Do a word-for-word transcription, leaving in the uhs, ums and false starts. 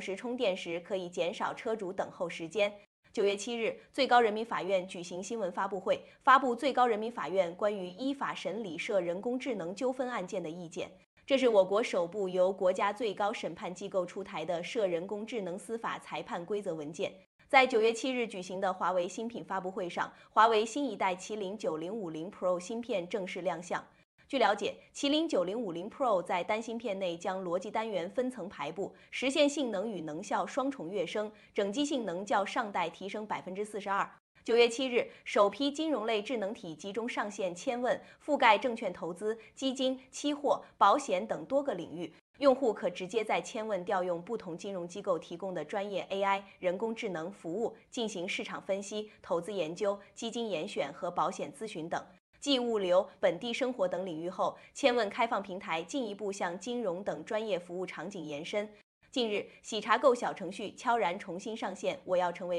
时充电时可以减少车主等候时间。九月七日，最高人民法院举行新闻发布会，发布最高人民法院关于依法审理涉人工智能纠纷案件的意见。这是我国首部由国家最高审判机构出台的涉人工智能司法裁判规则文件。在九月七日举行的华为新品发布会上，华为新一代麒麟九零五零 Pro 芯片正式亮相。据了解，麒麟九零五零 Pro 在单芯片内将逻辑单元分层排布，实现性能与能效双重跃升，整机性能较上代提升百分之四十二。九月七日，首批金融类智能体集中上线千问，覆盖证券投资、基金、期货、保险等多个领域。用户可直接在千问调用不同金融机构提供的专业 A I 人工智能服务，进行市场分析、投资研究、基金严选和保险咨询等。继物流、本地生活等领域后，千问开放平台进一步向金融等专业服务场景延伸。近日，喜茶购小程序悄然重新上线，我要成为